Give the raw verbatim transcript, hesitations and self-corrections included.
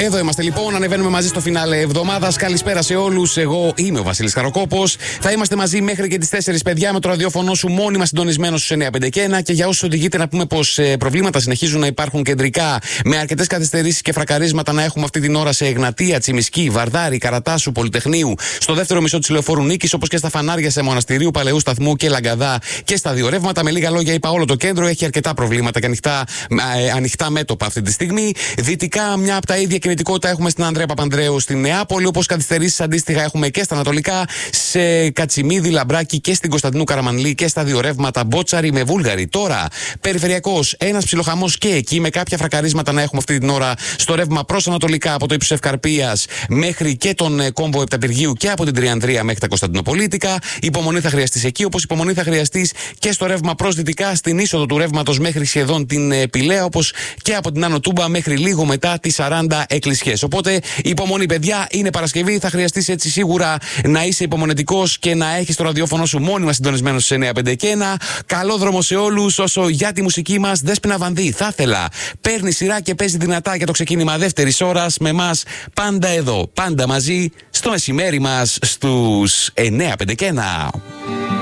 Εδώ είμαστε λοιπόν, ανεβαίνουμε μαζί στο φινάλε εβδομάδας. Καλησπέρα σε όλους. Εγώ είμαι ο Βασίλης Καροκόπος. Θα είμαστε μαζί μέχρι και τις τέσσερις, παιδιά, με το ραδιόφωνο σου μόνιμα συντονισμένο στους εννιά πέντε και ένα. Και για όσους οδηγείτε, να πούμε πως ε, προβλήματα συνεχίζουν να υπάρχουν κεντρικά, με αρκετές καθυστερήσεις και φρακαρίσματα να έχουμε αυτή την ώρα σε Εγνατία, Τσιμισκή, Βαρδάρη, Καρατάσου, Πολυτεχνείου, στο δεύτερο μισό της Λεωφόρου Νίκης, όπως και στα φανάρια σε Μοναστηρίου, Παλαιού Σταθμού και Λαγκαδά και στα δύο ρεύματα. Με λίγα λόγια, είπα, όλο το κέντρο έχει αρκετά προβλήματα και ανοιχτά, ε, ανοιχτά μέτωπα αυτή τη στιγμή. Δυτικά, μια από τα ίδια κινητικότητα έχουμε στην Ανδρέα Παπανδρέου στη Νεάπολη, όπως καθυστερήσεις αντίστοιχα έχουμε και στα ανατολικά, σε Κατσιμίδη, Λαμπράκη και στην Κωνσταντινού Καραμανλή και στα δύο ρεύματα Μπότσαρη με Βούλγαρη. Τώρα, περιφερειακός, ένας ψιλοχαμός και εκεί, με κάποια φρακαρίσματα να έχουμε αυτή την ώρα στο ρεύμα προς ανατολικά από το ύψος Ευκαρπίας μέχρι και τον κόμβο Επταπηργίου και από την Τριανδρία μέχρι τα Κωνσταντινοπολίτικα. Υπομονή θα χρειαστείς εκεί, όπως υπομονή θα χρειαστείς και στο ρεύμα προς δυτικά, στην είσοδο του ρεύματος μέχρι σχεδόν την Πηλαία, όπως και από την Άνω Τούμπα μέχρι λίγο μετά τις σαράντα εκκλησιές. Οπότε υπομονή, παιδιά, είναι Παρασκευή. Θα χρειαστείς έτσι σίγουρα να είσαι υπομονετικός και να έχεις το ραδιόφωνο σου μόνιμα συντονισμένο στους εννιά πέντε και ένα. Καλό δρόμο σε όλους. Όσο για τη μουσική μας, Δέσποινα Βανδύ, θα ήθελα. Παίρνει σειρά και παίζει δυνατά για το ξεκίνημα δεύτερης ώρας με μας πάντα εδώ, πάντα μαζί στο μεσημέρι μας στους εννιά πέντε και ένα.